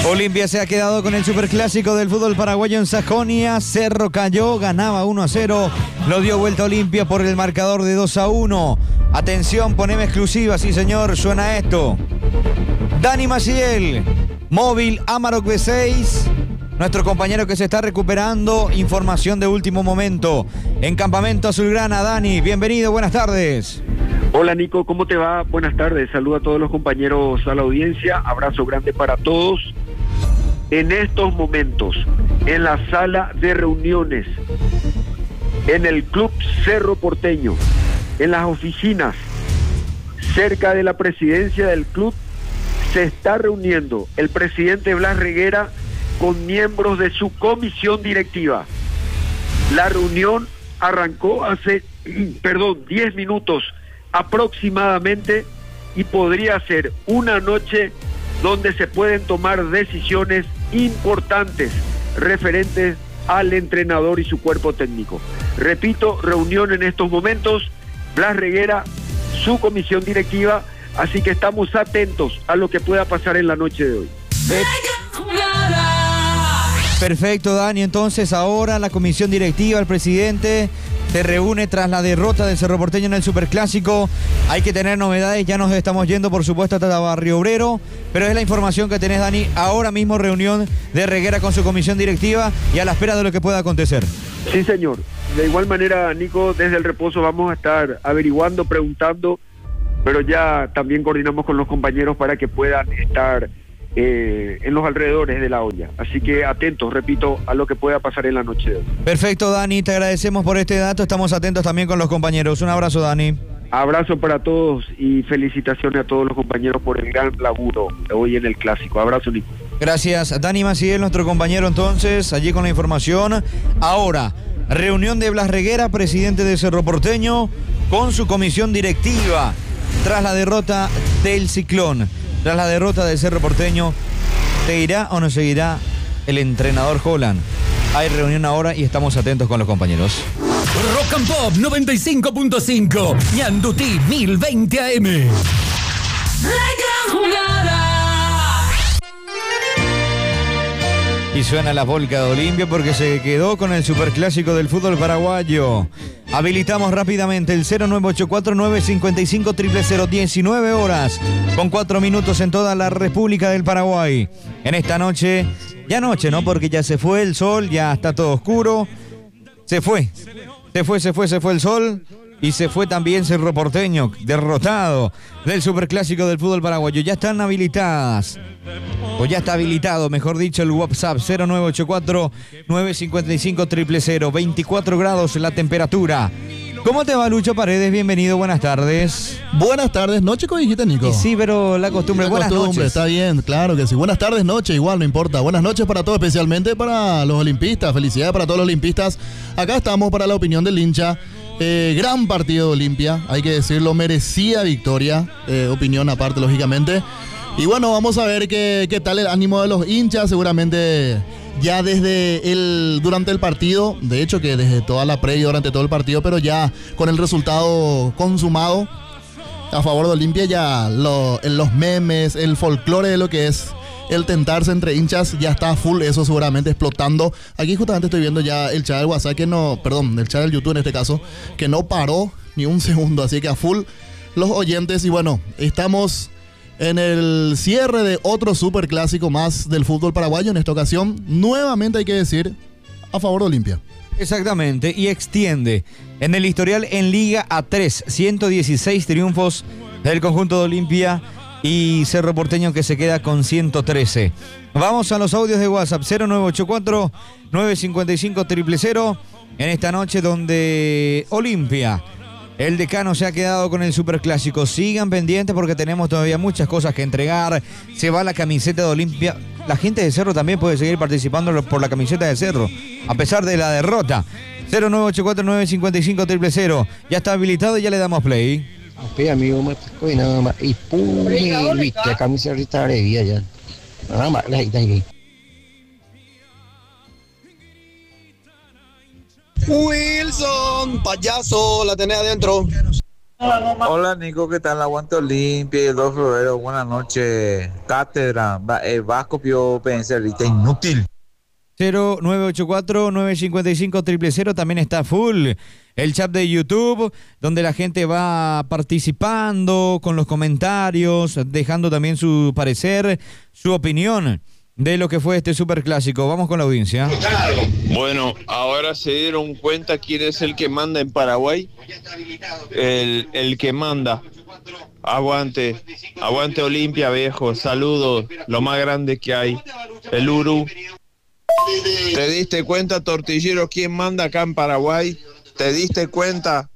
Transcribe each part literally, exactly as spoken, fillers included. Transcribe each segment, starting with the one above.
Olimpia se ha quedado con el superclásico del fútbol paraguayo en Sajonia. Cerro cayó, ganaba uno a cero. Lo dio vuelta Olimpia por el marcador de dos a uno. Atención, poneme exclusiva, sí señor, suena esto. Dani Maciel, móvil Amarok B seis. Nuestro compañero que se está recuperando, información de último momento. En Campamento Azulgrana, Dani, bienvenido, buenas tardes. Hola Nico, ¿cómo te va? Buenas tardes, saludo a todos los compañeros a la audiencia, abrazo grande para todos. En estos momentos, en la sala de reuniones, en el Club Cerro Porteño, en las oficinas, cerca de la presidencia del club, se está reuniendo el presidente Blas Reguera con miembros de su comisión directiva. La reunión arrancó hace, perdón, diez minutos aproximadamente y podría ser una noche donde se pueden tomar decisiones importantes referentes al entrenador y su cuerpo técnico. Repito, reunión en estos momentos, Blas Reguera, su comisión directiva, así que estamos atentos a lo que pueda pasar en la noche de hoy. Perfecto, Dani. Entonces ahora la comisión directiva, el presidente, se reúne tras la derrota del Cerro Porteño en el Superclásico. Hay que tener novedades, ya nos estamos yendo por supuesto hasta Barrio Obrero, pero es la información que tenés, Dani. Ahora mismo reunión de Reguera con su comisión directiva y a la espera de lo que pueda acontecer. Sí, señor. De igual manera, Nico, desde el reposo vamos a estar averiguando, preguntando, pero ya también coordinamos con los compañeros para que puedan estar Eh, en los alrededores de la olla. Así que atentos, repito, a lo que pueda pasar en la noche de hoy. Perfecto, Dani, te agradecemos por este dato, estamos atentos también con los compañeros. Un abrazo, Dani. Abrazo para todos y felicitaciones a todos los compañeros por el gran laburo hoy en el Clásico. Abrazo, Nico. Gracias, Dani Maciel, nuestro compañero entonces, allí con la información. Ahora, reunión de Blas Reguera, presidente de Cerro Porteño, con su comisión directiva, tras la derrota del Ciclón. Tras la derrota del Cerro Porteño, ¿seguirá o no seguirá el entrenador Holland? Hay reunión ahora y estamos atentos con los compañeros. Rock and Pop noventa y cinco punto cinco, Ñandutí mil veinte A M. Y suena la polca de Olimpia porque se quedó con el superclásico del fútbol paraguayo. Habilitamos rápidamente el cero nueve ocho cuatro nueve cinco cinco cero cero cero, diecinueve horas con cuatro minutos en toda la República del Paraguay. En esta noche, ya noche, ¿no? Porque ya se fue el sol, ya está todo oscuro. Se fue, se fue, se fue, se fue el sol. Y se fue también Cerro Porteño, derrotado del superclásico del fútbol paraguayo. Ya están habilitadas, o ya está habilitado, mejor dicho, el WhatsApp cero nueve ocho cuatro nueve cinco cinco cero cero cero, veinticuatro grados la temperatura. ¿Cómo te va, Lucho Paredes? Bienvenido, buenas tardes. Buenas tardes, noche, como dijiste, Nico. Y sí, pero la costumbre, la buenas costumbre, noches. Está bien, claro que sí. Buenas tardes, noche, igual, no importa. Buenas noches para todos, especialmente para los olimpistas. Felicidades para todos los olimpistas. Acá estamos para la opinión del hincha. Eh, gran partido de Olimpia, hay que decirlo, merecía victoria, eh, opinión aparte, lógicamente. Y bueno, vamos a ver qué, qué tal el ánimo de los hinchas, seguramente ya desde el, durante el partido, de hecho que desde toda la previa, durante todo el partido, pero ya con el resultado consumado a favor de Olimpia, ya lo, los memes, el folclore de lo que es el tentarse entre hinchas ya está full, eso seguramente explotando. Aquí justamente estoy viendo ya el chat del WhatsApp que no, perdón, el chat del YouTube en este caso, que no paró ni un segundo, así que a full los oyentes. Y bueno, estamos en el cierre de otro superclásico más del fútbol paraguayo. En esta ocasión, nuevamente hay que decir, a favor de Olimpia. Exactamente, y extiende en el historial en Liga a tres, ciento dieciséis triunfos del conjunto de Olimpia y Cerro Porteño que se queda con ciento trece. Vamos a los audios de WhatsApp cero nueve ocho cuatro nueve cinco cinco cero cero cero en esta noche donde Olimpia, el decano, se ha quedado con el superclásico. Sigan pendientes porque tenemos todavía muchas cosas que entregar. Se va la camiseta de Olimpia. La gente de Cerro también puede seguir participando por la camiseta de Cerro, a pesar de la derrota. cero nueve ocho cuatro nueve cinco cinco cero cero cero. Ya está habilitado y ya le damos play. Espera, amigo, me pesco y nada más. Y pum, viste, la camiseta de vida ya. Nada más, ahí está ahí. Wilson, payaso, la tenés adentro. Hola Nico, ¿qué tal? Aguante Olimpia y el dos de febrero, buenas noches. Cátedra, va- eh, Vasco Pio Penserita, inútil. cero nueve ocho cuatro nueve cinco cinco cero cero cero. También está full el chat de YouTube, donde la gente va participando con los comentarios, dejando también su parecer, su opinión de lo que fue este superclásico. Vamos con la audiencia. Bueno, ahora se dieron cuenta quién es el que manda en Paraguay. El, el que manda. Aguante, aguante Olimpia, viejo. Saludos, lo más grande que hay. El Uru. ¿Te diste cuenta, tortillero, quién manda acá en Paraguay? ¿Te diste cuenta?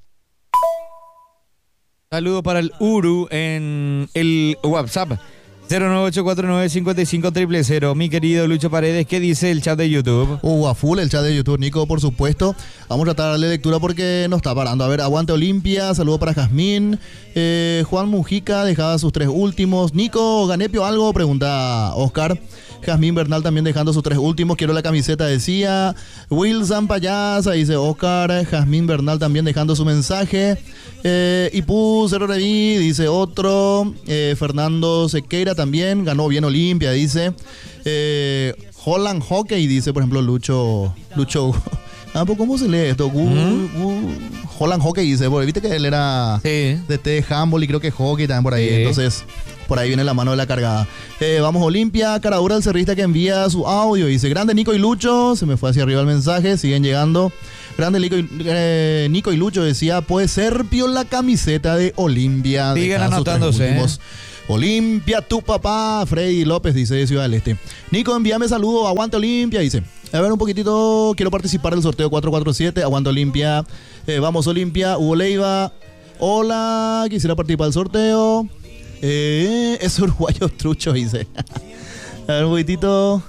Saludo para el Uru en el WhatsApp. cero nueve ocho cuatro nueve cinco cinco cero cero cero. Mi querido Lucho Paredes, ¿qué dice el chat de YouTube? Uh, a full el chat de YouTube, Nico, por supuesto. Vamos a tratar de darle lectura porque no está parando. A ver, aguante Olimpia, saludo para Jazmín. Eh, Juan Mujica dejaba sus tres últimos. Nico, ¿Ganepio algo? Pregunta Oscar. Jazmín Bernal también dejando sus tres últimos. Quiero la camiseta, decía. Wilson Payasa, dice Oscar. Jazmín Bernal también dejando su mensaje. Eh, Ipu Cero Reví, dice otro. Eh, Fernando Sequeira también. Ganó bien Olimpia, dice. Eh, Holland Hockey, dice, por ejemplo, Lucho. Lucho. Ah, pues, ¿cómo se lee esto? Gu, ¿Mm? Gu, Holland Hockey, dice. Bueno, viste que él era Sí. de T handball y creo que hockey también por ahí. Sí. Entonces, por ahí viene la mano de la cargada. Eh, vamos, Olimpia. Caradura, el cerrista que envía su audio. Dice, grande Nico y Lucho. Se me fue hacia arriba el mensaje. Siguen llegando. Grande Nico y, eh, Nico y Lucho decía, puede ser Pio la camiseta de Olimpia. Sigan Deja sus anotándose, tres últimos. Olimpia, tu papá. Freddy López dice de Ciudad del Este. Nico, envíame saludo. Aguante Olimpia, dice. A ver un poquitito. Quiero participar del sorteo cuatro cuatro siete. Aguante Olimpia. Eh, vamos Olimpia. Hugo Leiva. Hola. Quisiera participar del sorteo. Eh, es uruguayo trucho, dice. A ver un poquitito.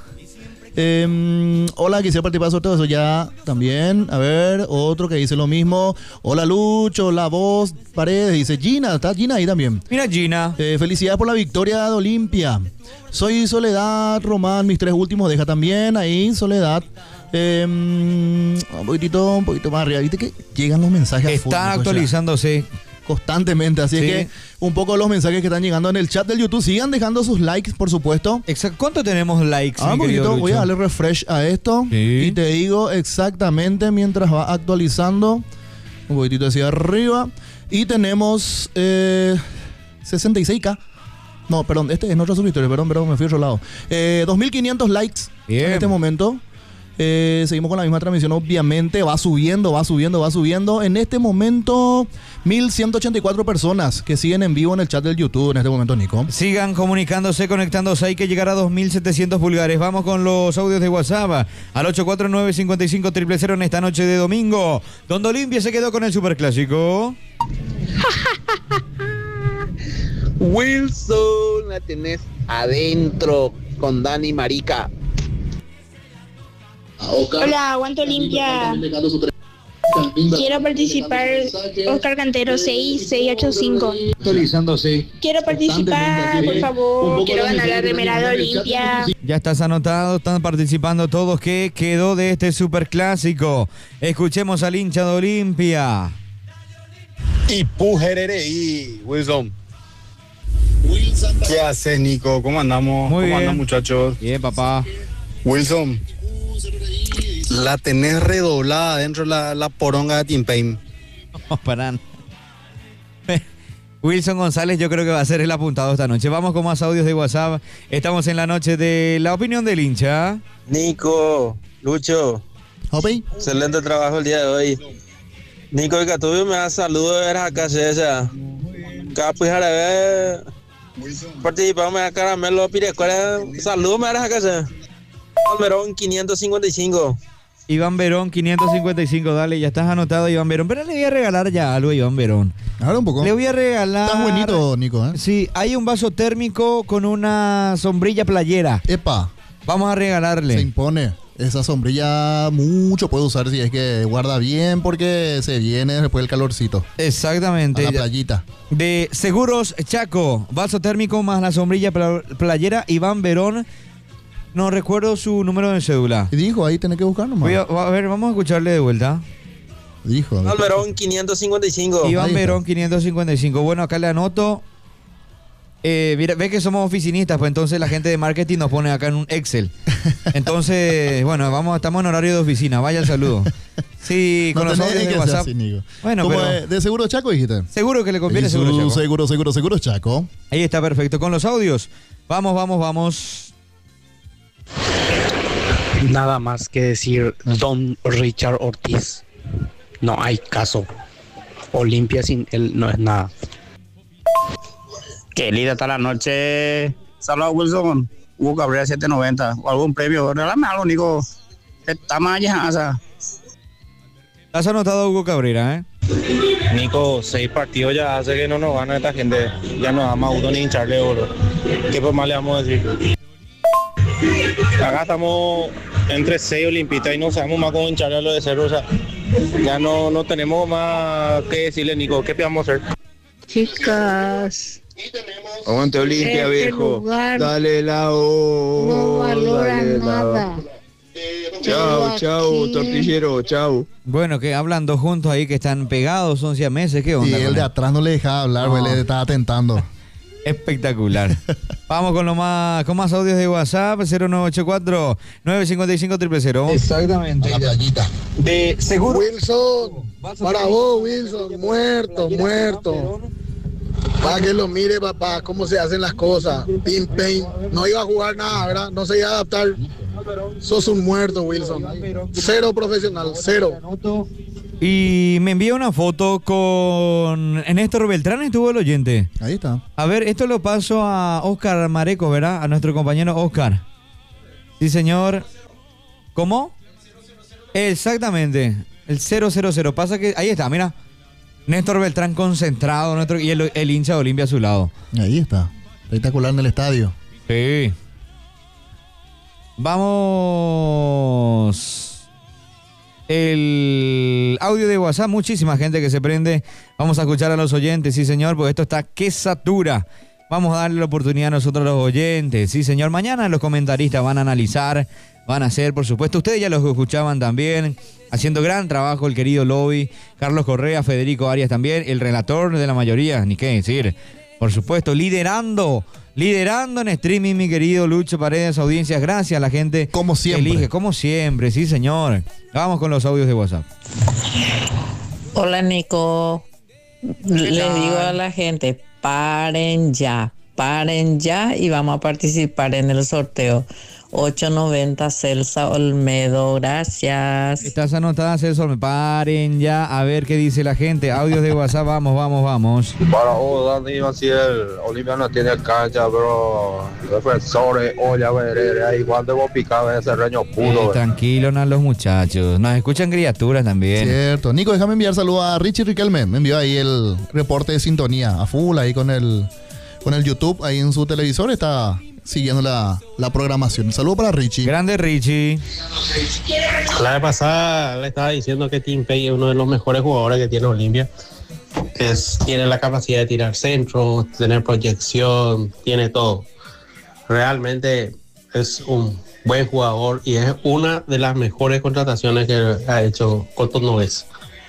Eh, hola, quisiera participar del sorteo. Eso ya también. A ver, otro que dice lo mismo. Hola Lucho, la voz Paredes. Dice Gina, está Gina ahí también. Mira Gina. Eh, felicidades por la victoria de Olimpia. Soy Soledad Román, mis tres últimos deja también ahí, Soledad. Eh, un poquitito, un poquito más arriba. Viste que llegan los mensajes. a full, Está Nico, actualizándose. ya, constantemente, así Sí. es que un poco los mensajes que están llegando en el chat del YouTube. Sigan dejando sus likes, por supuesto. Exacto. ¿Cuánto tenemos likes, Ah, mi un querido poquito, voy a Lucho? darle refresh a esto. Sí. Y te digo exactamente mientras va actualizando. Un poquitito hacia arriba. Y tenemos eh, sesenta y seis K. No, perdón, este es nuestro suscriptor, perdón, perdón, me fui a otro lado. Eh, dos mil quinientos likes Bien. en este momento. Eh, seguimos con la misma transmisión, obviamente. Va subiendo, va subiendo, va subiendo. En este momento, mil ciento ochenta y cuatro personas que siguen en vivo en el chat del YouTube en este momento, Nico. Sigan comunicándose, conectándose. Hay que llegar a dos mil setecientos pulgares. Vamos con los audios de WhatsApp al ocho cuatro nueve cinco cinco cero cero cero en esta noche de domingo, donde Olimpia se quedó con el superclásico. Wilson, la tenés adentro con Dani Marica. Hola, aguanto Olimpia. Quiero participar. Oscar Cantero seis seis ocho cinco. Actualizándose. Quiero participar, por favor. Quiero ganar la remera de Olimpia. Ya estás anotado, están participando todos. ¿Qué quedó de este superclásico? Escuchemos al hincha de Olimpia. Y pujerere y Wilson. ¿Qué haces, Nico? ¿Cómo andamos? Muy ¿Cómo bien. andan, muchachos? Bien, papá. Wilson, la tenés redoblada dentro de la, la poronga de Tim Payne. No, paran. Wilson González yo creo que va a ser el apuntado esta noche. Vamos con más audios de WhatsApp. Estamos en la noche de la opinión del hincha. Nico, Lucho, ¿Hopi? excelente trabajo el día de hoy. Nico y Catubio me da saludos de veras acá, esa. Capo y Jarabe. Participamos en Caramelo Pirecuera. Saludos me das acá, esa. Almerón quinientos cincuenta y cinco. Iván Verón, quinientos cincuenta y cinco, dale, ya estás anotado, Iván Verón. Pero le voy a regalar ya algo a Iván Verón. Ahora un poco. Le voy a regalar... Estás buenito, Nico, ¿eh? Sí, hay un vaso térmico con una sombrilla playera. Epa, Vamos a regalarle. se impone. Esa sombrilla mucho puede usar si es que guarda bien porque se viene después el calorcito. A Exactamente. la playita. De Seguros Chaco, vaso térmico más la sombrilla pla- playera, Iván Verón. No recuerdo su número de cédula. Y dijo, ahí tenés que buscar nomás. Voy a, a ver, vamos a escucharle de vuelta. Dijo. Iván Verón quinientos cincuenta y cinco. Iván Verón quinientos cincuenta y cinco. Bueno, acá le anoto. Eh, mira, ve que somos oficinistas, pues entonces la gente de marketing nos pone acá en un Excel. Entonces, bueno, vamos, estamos en horario de oficina. Vaya el saludo. Sí, con no los audios de WhatsApp. Así, bueno, ¿Cómo pero de, de Seguro Chaco dijiste? Seguro que le conviene su, Seguro Chaco. Seguro, seguro, seguro Chaco. Ahí está, perfecto. Con los audios. Vamos, vamos, vamos. Nada más que decir Don Richard Ortiz. No hay caso. Olimpia sin él no es nada. Qué linda está la noche. Saludos, Wilson. Hugo Cabrera siete noventa. O algún premio. Regálame algo, Nico. Está más allá. Has anotado a Hugo Cabrera, ¿eh? Nico, seis partidos ya hace que no nos gana esta gente. Ya no da más gusto ni hincharle oro. ¿Qué pues más le vamos a decir? Acá estamos entre seis olimpistas y no sabemos más cómo hincharle a lo de Cerro. O sea, ya no, no tenemos más que decirle, Nico. ¿Qué podemos hacer? Chicas. Aguante Olimpia, este viejo. lugar Dale la O. No valora dale nada. Chao, chao, tortillero, chao. Bueno, que hablando juntos ahí que están pegados, son siameses, ¿qué onda? Y el de atrás no le dejaba hablar, güey, no. Le estaba tentando. Espectacular. Vamos con lo más, con más audios de WhatsApp, cero nueve ocho cuatro, nueve cinco cinco, cero cero cero. Exactamente. A la playita. De seguro. Wilson, para vos, Wilson, muerto, muerto. Para que lo mire, papá, cómo se hacen las cosas. Pim, pim. No iba a jugar nada, ¿verdad? No se iba a adaptar. Sos un muerto, Wilson. Cero profesional, cero. Y me envía una foto con Néstor Beltrán, estuvo el oyente. Ahí está. A ver, esto lo paso a Oscar Mareco, ¿verdad? A nuestro compañero Oscar. Sí, señor. ¿Cómo? Exactamente. El cero cero cero. Pasa que ahí está, mira. Néstor Beltrán concentrado nuestro, y el, el hincha de Olimpia a su lado. Ahí está. Espectacular en el estadio. Sí. Vamos. El audio de WhatsApp, muchísima gente que se prende. Vamos a escuchar a los oyentes, sí señor, porque esto está que satura. Vamos a darle la oportunidad a nosotros los oyentes, sí señor. Mañana los comentaristas van a analizar, van a hacer, por supuesto, ustedes ya los escuchaban también, haciendo gran trabajo el querido Lobby, Carlos Correa, Federico Arias también, el relator de la mayoría, ni qué decir, por supuesto, liderando, liderando en streaming, mi querido Lucho Paredes, audiencias, gracias a la gente. Como siempre. Elige, como siempre, sí señor. Vamos con los audios de WhatsApp. Hola Nico, le digo a la gente, paren ya, paren ya y vamos a participar en el sorteo. ocho noventa Celsa Olmedo, gracias. Estás anotada, Celso, me paren ya a ver qué dice la gente. Audios de WhatsApp, vamos, vamos, vamos. Para vos, Dani, así el Olimpia no tiene cancha, pero defensores, olla, veré, igual debo picar ese reño puro. Eh, tranquilo, no los muchachos. Nos escuchan criaturas también. Cierto. Nico, déjame enviar saludos a Richie Riquelme. Me envió ahí el reporte de sintonía a full ahí con el, con el YouTube, ahí en su televisor está siguiendo la, la programación. Un saludo para Richie. Grande Richie. La vez pasada le estaba diciendo que Tim Pay es uno de los mejores jugadores que tiene Olimpia. Es, tiene la capacidad de tirar centro, tener proyección, tiene todo. Realmente es un buen jugador y es una de las mejores contrataciones que ha hecho Coton Noves.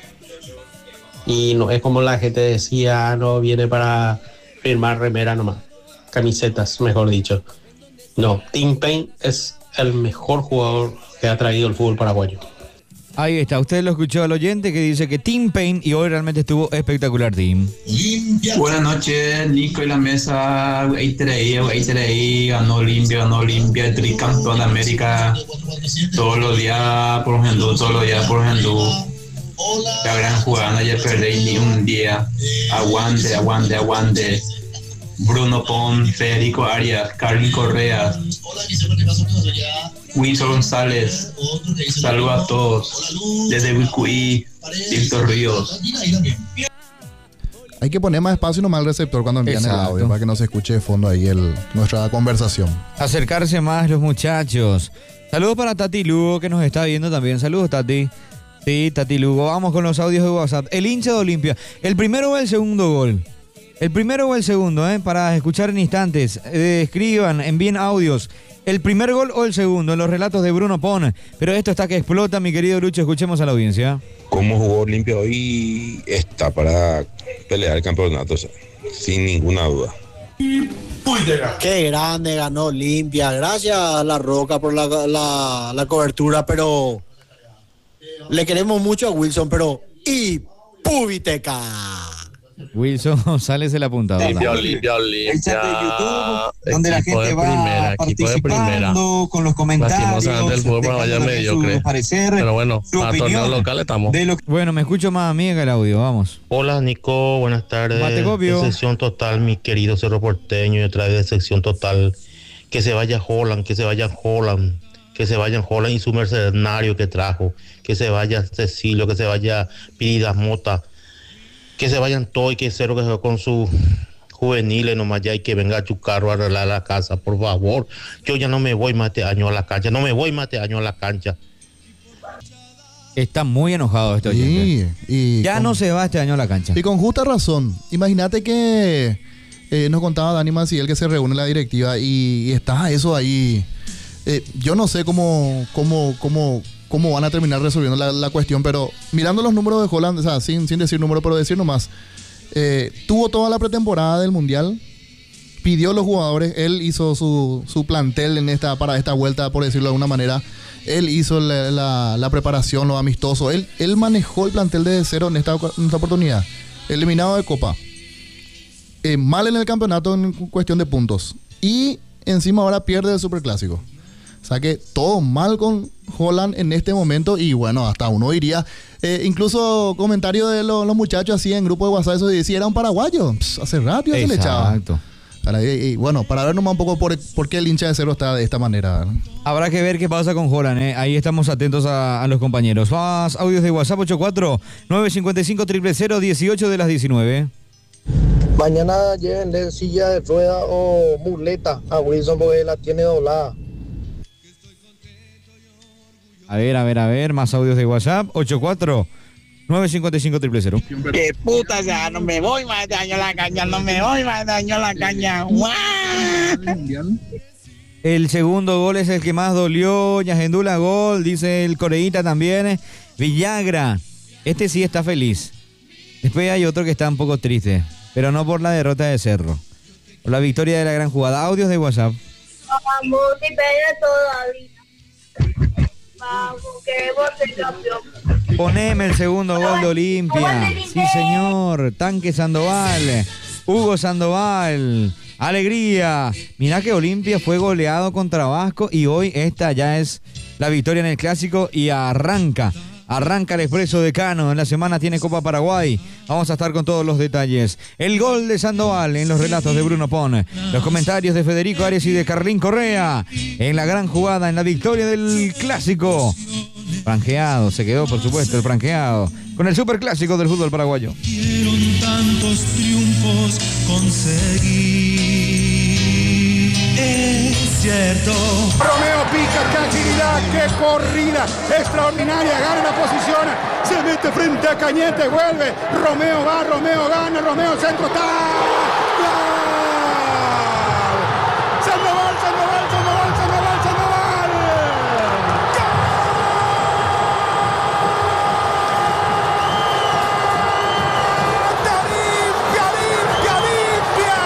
Y no es como la gente decía, no viene para firmar remera nomás. Camisetas, mejor dicho. No, Tim Payne es el mejor jugador que ha traído el fútbol paraguayo. Ahí está, usted lo escuchó al oyente que dice que Tim Payne y hoy realmente estuvo espectacular, Tim. Buenas noches, Nico y la mesa. Ahí traía, ahí traía, ganó Olimpia, ganó Olimpia, el tricampeón de América. Todos los días por Gendú, todos los días por Gendú. La gran jugada, ayer perdí ni un día. Aguante, aguante, aguante. Bruno Pon, Federico Arias, Carly Correa, Wilson González, saludos a todos, desde Wicuí, Víctor Ríos. Hay que poner más espacio nomás al receptor cuando envían el audio para que no se escuche de fondo ahí el, nuestra conversación. Acercarse más los muchachos. Saludos para Tati Lugo que nos está viendo también. Saludos, Tati. Sí, Tati Lugo. Vamos con los audios de WhatsApp. El hincha de Olimpia. ¿El primero o el segundo gol? El primero o el segundo, ¿eh? Para escuchar en instantes. Eh, escriban, envíen audios. ¿El primer gol o el segundo? En los relatos de Bruno Pon. Pero esto está que explota, mi querido Lucho. Escuchemos a la audiencia. Cómo jugó Olimpia hoy está para pelear el campeonato, o sea, sin ninguna duda. Qué grande ganó Olimpia. Gracias a La Roca por la, la, la cobertura, pero le queremos mucho a Wilson, pero y Pubiteca. Wilson González el apuntador. Olimpia, Olimpia, Olimpia. El chat de YouTube, donde la gente va primera, participando con los comentarios, el fútbol vaya mediocre. Pero bueno, a torneo local estamos. Lo... Bueno, me escucho más amiga el audio, vamos. Hola Nico, buenas tardes. Matecopio. De sección total, mi querido Cerro Porteño, y otra vez de sección total. Que se vaya Holland, que se vaya Holland, que se vaya Holland y su mercenario que trajo. Que se vaya Cecilio, que se vaya Piridas Mota. Que se vayan todos y que Cero que se va con sus juveniles nomás ya y que venga a Chucarro a arreglar la casa, por favor. Yo ya no me voy más este año a la cancha, no me voy más este año a la cancha. Está muy enojado este oyente. Sí, y ya con, no se va este año a la cancha. Y con justa razón. Imagínate que eh, nos contaba Dani Maciel que se reúne la directiva y, y está eso ahí. Eh, yo no sé cómo, cómo, cómo, cómo van a terminar resolviendo la, la cuestión, pero mirando los números de Holland, o sea, sin, sin decir número, pero decir nomás, eh, tuvo toda la pretemporada del Mundial, pidió a los jugadores, él hizo su, su plantel en esta, para esta vuelta, por decirlo de alguna manera, él hizo la, la, la preparación, lo amistoso, él, él manejó el plantel desde cero en esta, en esta oportunidad, eliminado de Copa, eh, mal en el campeonato en cuestión de puntos, y encima ahora pierde el Superclásico. O sea que todo mal con Holland en este momento y bueno, hasta uno diría, eh, incluso comentarios de lo, los muchachos así en grupo de WhatsApp, eso de si era un paraguayo, pss, hace rato ya se le echaba. Exacto. Y, y bueno, para ver nomás un poco por, por qué el hincha de Cero está de esta manera. Habrá que ver qué pasa con Holland, ¿eh? Ahí estamos atentos a, a los compañeros. Más audios de WhatsApp, ocho cuatro nueve cinco cinco cero cero cero dieciocho de las diecinueve. Mañana llévenle silla de rueda o muleta a Wilson porque la tiene doblada. A ver, a ver, a ver, más audios de WhatsApp, ocho cuatro nueve cinco cinco cero cero cero. ¡Qué puta! O sea, no me voy más de año a la caña, no me voy más de año a la caña. ¡Guau! El segundo gol es el que más dolió, Yajendula gol, dice el coreíta también. Villagra, este sí está feliz. Después hay otro que está un poco triste, pero no por la derrota de Cerro, por la victoria de la gran jugada. Audios de WhatsApp. Vamos, te todavía. Vamos, que vos te campeón. Poneme el segundo gol de Olimpia. Sí, señor. Tanque Sandoval. Hugo Sandoval. Alegría. Mirá que Olimpia fue goleado contra Vasco y hoy esta ya es la victoria en el clásico y arranca. Arranca el Expreso de Cano. En la semana tiene Copa Paraguay. Vamos a estar con todos los detalles. El gol de Sandoval en los relatos de Bruno Pon. Los comentarios de Federico Arias y de Carlín Correa. En la gran jugada, en la victoria del clásico. Franjeado, se quedó por supuesto el franjeado. Con el superclásico del fútbol paraguayo. Quiero tantos triunfos conseguir. Es cierto. Romeo pica, qué agilidad, qué corrida extraordinaria, gana la posición, se mete frente a Cañete, vuelve, Romeo va, Romeo gana, Romeo centro, está, ¡gol! Sandoval, Sandoval, Sandoval, Sandoval, Sandoval, ¡gol! ¡Limpia, limpia, limpia!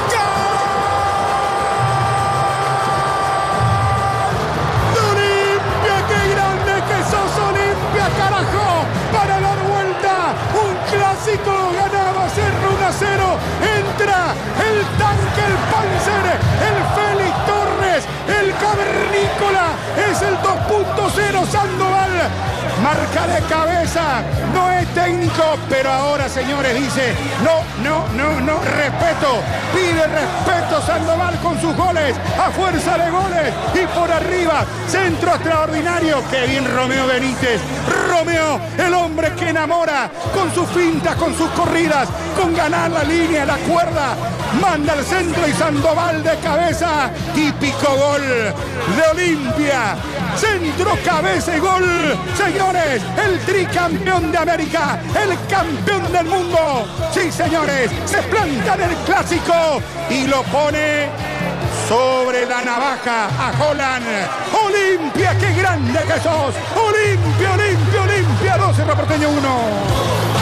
¡Carajo! Para dar vuelta, un clásico, ganaba Cerro uno a cero, entra el tanque, el Panzer, el Félix Torres, el Cavernícola, es el dos punto cero Sandoval, marca de cabeza, no es técnico, pero ahora señores dice, no, no, no, no, respeto, pide respeto Sandoval con sus goles, a fuerza de goles, y por arriba, centro extraordinario, que bien Romeo Benítez, Romeo, el hombre que enamora, con sus fintas, con sus corridas, con ganar la línea, la cuerda, manda al centro y Sandoval de cabeza, típico gol de Olimpia, centro, cabeza y gol, señores, el tricampeón de América, el campeón del mundo, sí señores, se planta en el clásico y lo pone sobre la navaja a Holland. Olimpia, qué grande que sos. Olimpia, Olimpia, Olimpia. doce, Cerro Porteño uno.